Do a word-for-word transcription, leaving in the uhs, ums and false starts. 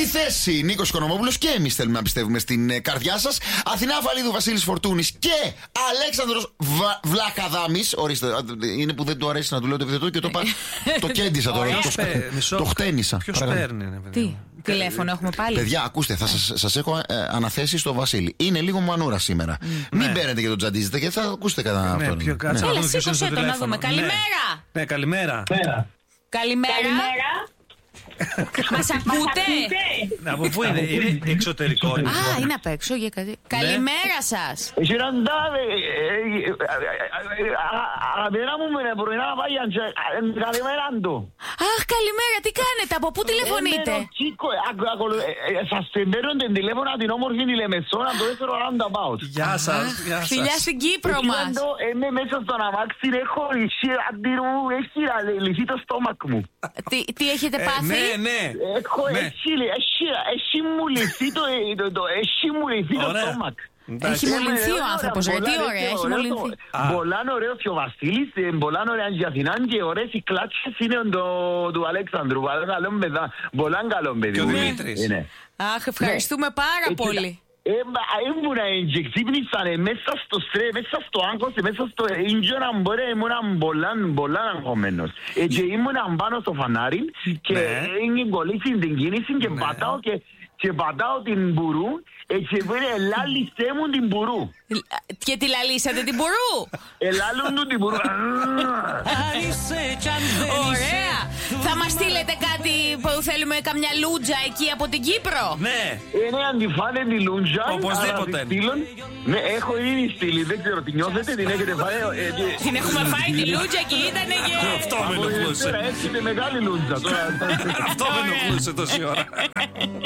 τρίτη θέση Νίκος Οικονομόπουλος και εμείς θέλουμε να πιστεύουμε στην καρδιά σας. Αθηνά Βαλίδου, Βασίλης Φορτούνης και Αλέξανδρος Βα... Βλαχαδάμης. Ορίστε, είναι που δεν του αρέσει να του λέω το επιθετό και το, πα... το κέντησα τώρα. το, το χτένισα. Ποιος παίρνει, ναι, τι, τηλέφωνο έχουμε πάλι. Παιδιά, ακούστε, θα σας, σας έχω ε, αναθέσει στο Βασίλη. Είναι λίγο μανούρα σήμερα. Mm. Μην ναι. μπαίνετε και τον τζαντίζετε γιατί θα ακούσετε κατά ναι, αυτό. Ποιο, κάτσε, ναι. Έλα, σήκωσε το να δούμε. Καλημέρα. Ναι, καλημέρα. Καλημέρα. Μας ακούτε? Από πού είναι, είναι εξωτερικό? Α, είναι απ' έξω για κάτι. Καλημέρα σας. Αγαπημένα μου με πρωινά βάγιαν καλημέρα του. Αχ, καλημέρα, τι κάνετε, από πού τηλεφωνείτε? Σας παίρνω την τηλέφωνα την όμορφη τηλεμεσόνα το δεύτερο roundabout. Γεια σας. Φιλιά στην Κύπρο μας. Είμαι μέσα στον αμάξι, έχω λυθεί το στόμακ μου. Τι έχετε πάθει? Ναι, ναι. Έχω εσύ μου λυθεί το στόμακ. Έχει μολυνθεί ο άνθρωπος, ρε, τι ωραία, έχει μολυνθεί. Πολλά ωραίο και ο Βασίλης, πολλά ωραία και η Αθηνά και ωραίες οι κλάτσες είναι του Αλέξανδρου. Πολλά καλό παιδί. Και ο Δημήτρης. Αχ, ευχαριστούμε πάρα πολύ. Ήμουνα και ξύπνησαν μέσα στο στρε, μέσα στο άγχος, μέσα στο ίντζονα μπορεί, ήμουν πολλά αγχωμένος. Και ήμουν πάνω στο φανάρι και έγινε κολλήσει την κίνηση και πατάω και πατάω την μπουρού και πήρε ελάλησέ μου την μπουρού. Και τη λαλήσατε την μπουρού? Ελάλουν του την μπουρού. Ωραία. Θα μας στείλετε κάτι που θέλουμε, καμιά λούτζα εκεί από την Κύπρο? Ναι. Είναι αντιφάνε τη λούτζα. Οπωσδήποτε. Ναι, έχω ήδη στείλει, δεν ξέρω, την νιώθετε, την έχετε φάει? Την έχουμε φάει τη λούτζα και ήτανε και... Αυτό με ενοχλούσε. Έτσι είναι μεγάλη λούτζα. Αυτό με ενοχλούσε τόση ώρα.